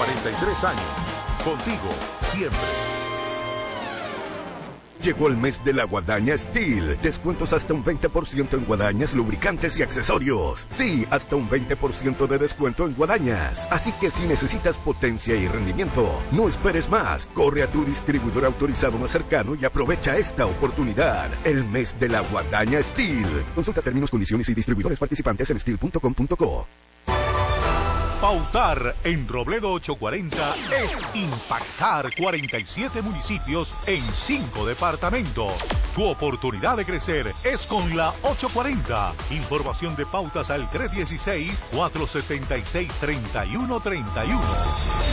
43 años. Contigo, siempre. Llegó el mes de la Guadaña Steel. Descuentos hasta un 20% en guadañas, lubricantes y accesorios. Sí, hasta un 20% de descuento en guadañas. Así que si necesitas potencia y rendimiento, no esperes más. Corre a tu distribuidor autorizado más cercano y aprovecha esta oportunidad. El mes de la Guadaña Steel. Consulta términos, condiciones y distribuidores participantes en steel.com.co. Pautar en Robledo 840 es impactar 47 municipios en 5 departamentos. Tu oportunidad de crecer es con la 840. Información de pautas al 316-476-3131.